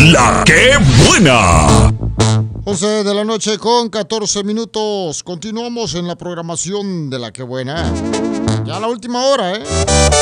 La que buena. 11 de la noche con 14 minutos. Continuamos en la programación de La que buena. Ya la última hora,